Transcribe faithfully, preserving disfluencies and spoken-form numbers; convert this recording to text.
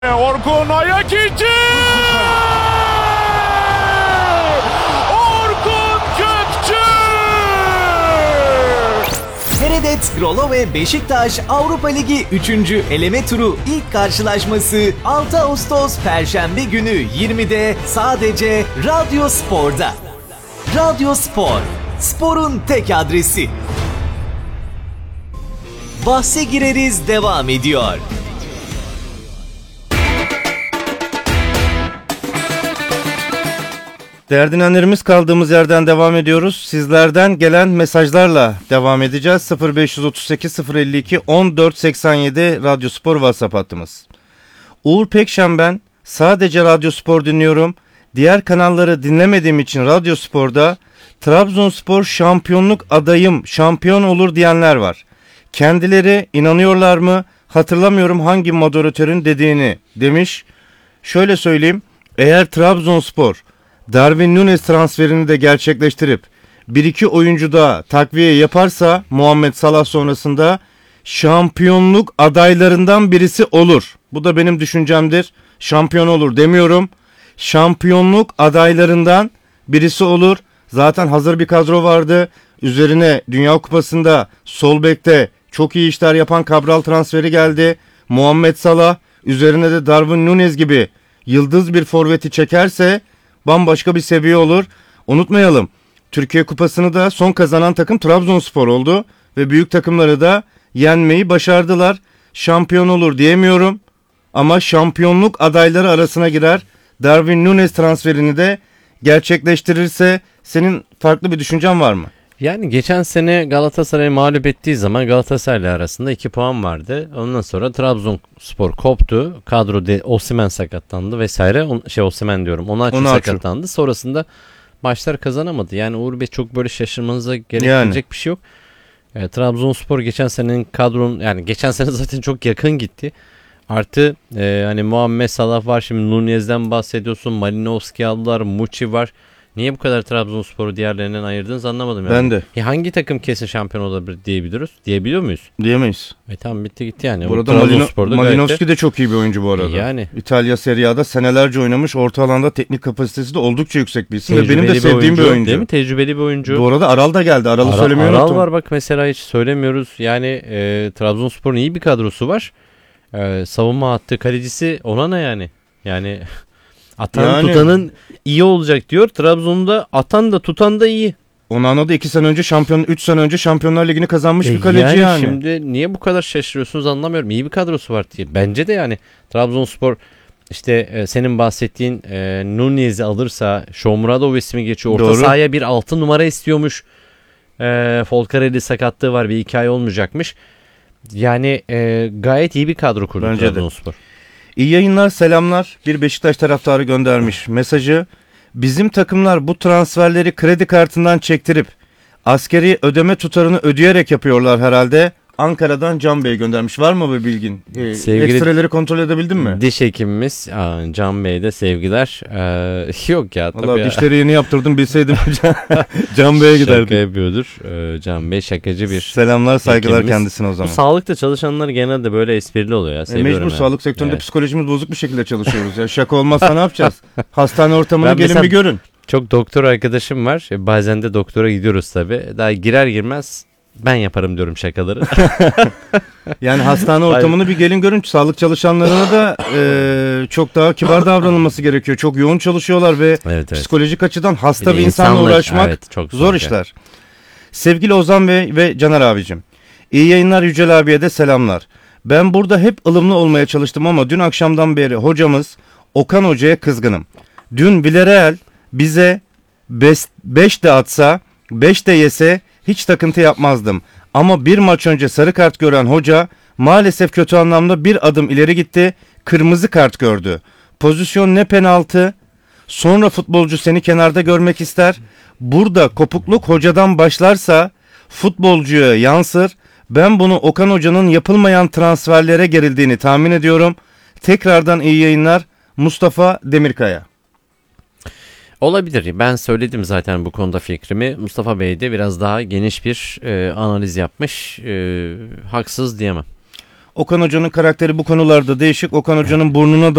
Orkun ayak içi! Orkun Kökçü! Feredet Grolo ve Beşiktaş Avrupa Ligi üçüncü eleme turu ilk karşılaşması altı Ağustos Perşembe günü yirmide sadece Radyo Spor'da. Radyo Spor, sporun tek adresi. Bahse gireriz devam ediyor. Değerli dinleyenlerimiz, kaldığımız yerden devam ediyoruz. Sizlerden gelen mesajlarla devam edeceğiz. sıfır beş otuz sekiz sıfır elli iki on dört seksen yedi Radyo Spor WhatsApp hattımız. Uğur Pekşen ben. Sadece Radyo Spor dinliyorum. Diğer kanalları dinlemediğim için Radyo Spor'da Trabzonspor şampiyonluk adayım, şampiyon olur diyenler var. Kendileri inanıyorlar mı? Hatırlamıyorum hangi moderatörün dediğini demiş. Şöyle söyleyeyim. Eğer Trabzonspor Darwin Núñez transferini de gerçekleştirip bir iki oyuncu daha takviye yaparsa Muhammed Salah sonrasında şampiyonluk adaylarından birisi olur. Bu da benim düşüncemdir. Şampiyon olur demiyorum. Şampiyonluk adaylarından birisi olur. Zaten hazır bir kadro vardı. Üzerine Dünya Kupası'nda sol bekte çok iyi işler yapan Cabral transferi geldi. Muhammed Salah üzerine de Darwin Núñez gibi yıldız bir forveti çekerse bambaşka bir seviye olur. Unutmayalım, Türkiye Kupası'nı da son kazanan takım Trabzonspor oldu ve büyük takımları da yenmeyi başardılar. Şampiyon olur diyemiyorum ama şampiyonluk adayları arasına girer. Darwin Núñez transferini de gerçekleştirirse senin farklı bir düşüncen var mı? Yani geçen sene Galatasaray'ı mağlup ettiği zaman Galatasaray'la arasında iki puan vardı. Ondan sonra Trabzonspor koptu. Kadroda Osimhen sakatlandı vesaire. On, şey Osimhen diyorum. Onaçu sakatlandı. Sonrasında maçlar kazanamadı. Yani Uğur Bey, çok böyle şaşırmanıza gerekecek yani bir şey yok. E, Trabzonspor geçen senenin kadron, yani geçen sene zaten çok yakın gitti. Artı e, hani Muhammed Salah var, şimdi Núñez'den bahsediyorsun. Malinowski aldılar, Muçi var. Niye bu kadar Trabzonspor'u diğerlerinden ayırdınız anlamadım yani. Ben de. Ya hangi takım kesin şampiyon olabilir diyebiliyoruz? Diyebiliyor muyuz? Diyemeyiz. E tamam, bitti gitti yani. Bu arada Malino- Malinowski de çok iyi bir oyuncu bu arada. Yani. İtalya Serie A'da senelerce oynamış. Orta alanda teknik kapasitesi de oldukça yüksek bir isim. Ve benim de sevdiğim bir oyuncu, bir oyuncu. Değil mi? Tecrübeli bir oyuncu. Bu arada Aral da geldi. Aral'ı Ara, söylemeyi Aral unuttum. var bak mesela, hiç söylemiyoruz. Yani e, Trabzonspor'un iyi bir kadrosu var. E, savunma hattı kalecisi Onana yani. Yani... Atan yani, tutanın iyi olacak diyor. Trabzon'da atan da tutan da iyi. Onana da iki sene önce şampiyon, üç sene önce Şampiyonlar Ligi'ni kazanmış e bir kaleci yani, yani. Şimdi niye bu kadar şaşırıyorsunuz anlamıyorum. İyi bir kadrosu var diye. Bence de yani Trabzonspor işte e, senin bahsettiğin e, Núñez'i alırsa, Shomurodov ismi geçiyor. Orta Doğru. sahaya bir altı numara istiyormuş. E, Folcarelli sakatlığı var. Bir hikaye olmayacakmış. Yani e, gayet iyi bir kadro kurdu Bence Trabzonspor. De. İyi yayınlar, selamlar. Bir Beşiktaş taraftarı göndermiş mesajı. Bizim takımlar bu transferleri kredi kartından çektirip askeri ödeme tutarını ödeyerek yapıyorlar herhalde. Ankara'dan Can Bey göndermiş. Var mı bu bilgin? Ee, Sevgili ekstreleri kontrol edebildin mi? Diş hekimimiz Can Bey'de sevgiler. Ee, yok ya. Valla ya. Dişleri yeni yaptırdım, bilseydim Can Bey'e giderdim. Şaka yapıyordur. Ee, Can Bey şakacı bir Selamlar, saygılar hekimimiz. Kendisine o zaman. Bu sağlıkta çalışanlar genelde böyle esprili oluyor ya. E, mecbur yani. Sağlık sektöründe evet. Psikolojimiz bozuk bir şekilde çalışıyoruz. Ya. Şaka olmazsa ne yapacağız? Hastane ortamını ben gelin bir görün. Çok doktor arkadaşım var. Bazen de doktora gidiyoruz tabii. Daha girer girmez ben yaparım diyorum şakaları. Yani hastane ortamını bir gelin görün. Sağlık çalışanlarına da e, çok daha kibar davranılması gerekiyor. Çok yoğun çalışıyorlar ve evet, evet. psikolojik açıdan hasta bir, bir insanla insanlık, uğraşmak evet, çok zor, zor işler. Yani. Sevgili Ozan Bey ve Caner abicim, iyi yayınlar. Yücel abiye de selamlar. Ben burada hep ılımlı olmaya çalıştım ama dün akşamdan beri hocamız Okan Hoca'ya kızgınım. Dün Villarreal bize beş de atsa, beş de yese hiç takıntı yapmazdım. Ama bir maç önce sarı kart gören hoca maalesef kötü anlamda bir adım ileri gitti. Kırmızı kart gördü. Pozisyon ne penaltı? Sonra futbolcu seni kenarda görmek ister. Burada kopukluk hocadan başlarsa futbolcuya yansır. Ben bunu Okan Hoca'nın yapılmayan transferlere gerildiğini tahmin ediyorum. Tekrardan iyi yayınlar. Mustafa Demirkaya. Olabilir. Ben söyledim zaten bu konuda fikrimi. Mustafa Bey de biraz daha geniş bir e, analiz yapmış. E, haksız diyemem. Okan Hoca'nın karakteri bu konularda değişik. Okan Hoca'nın burnuna da